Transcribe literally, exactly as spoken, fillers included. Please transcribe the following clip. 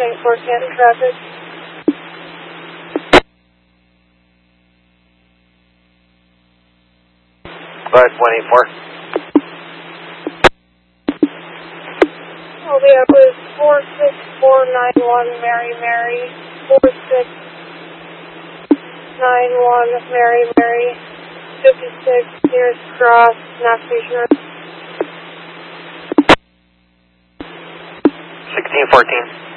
opening for Canton traffic. five one eight four. I'll be up with four six four nine one Mary Mary, four six nine one Mary Mary, fifty-six nearest cross, Knox Station Road. sixteen fourteen.